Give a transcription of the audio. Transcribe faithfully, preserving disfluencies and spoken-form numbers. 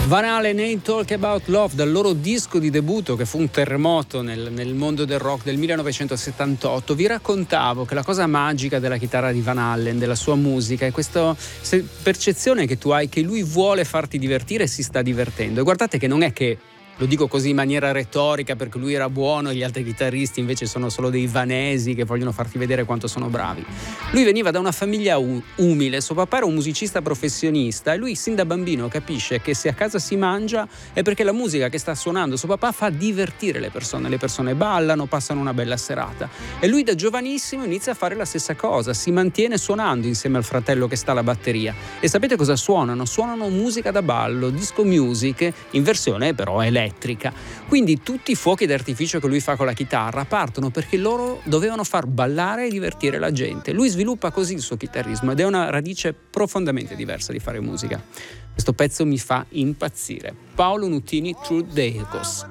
Van Halen, Ain't Talk About Love, dal loro disco di debutto che fu un terremoto nel, nel mondo del rock del millenovecentosettantotto. Vi raccontavo che la cosa magica della chitarra di Van Halen, della sua musica, è questa percezione che tu hai che lui vuole farti divertire e si sta divertendo. E guardate che non è che lo dico così in maniera retorica perché lui era buono e gli altri chitarristi invece sono solo dei vanesi che vogliono farti vedere quanto sono bravi. Lui veniva da una famiglia u- umile, suo papà era un musicista professionista e lui sin da bambino capisce che se a casa si mangia è perché la musica che sta suonando suo papà fa divertire le persone, le persone ballano, passano una bella serata e lui da giovanissimo inizia a fare la stessa cosa, si mantiene suonando insieme al fratello che sta alla batteria. E sapete cosa suonano? Suonano musica da ballo, disco music, in versione però elettrica. Quindi tutti i fuochi d'artificio che lui fa con la chitarra partono perché loro dovevano far ballare e divertire la gente. Lui sviluppa così il suo chitarrismo ed è una radice profondamente diversa di fare musica. Questo pezzo mi fa impazzire. Paolo Nutini, True Deicos.